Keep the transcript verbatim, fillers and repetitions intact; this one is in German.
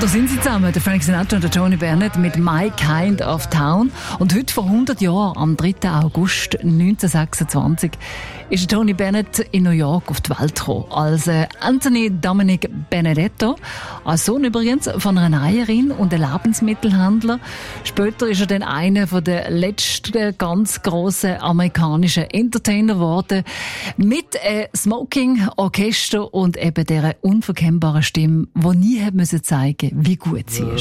da sind sie zusammen, der Frank Sinatra und der Tony Bennett mit My Kind of Town. Und heute vor hundert Jahren, am dritten August neunzehnhundertsechsundzwanzig, ist Tony Bennett in New York auf die Welt gekommen. Als äh, Anthony Dominic Benedetto, als Sohn übrigens von einer Näherin und einem Lebensmittelhändler. Später ist er dann einer der letzten ganz grossen amerikanischen Entertainer geworden. Mit äh, Smoking, Orchester und eben dieser unverkennbaren Stimme, die nie hat müssen zeigen, wie gut sie ist.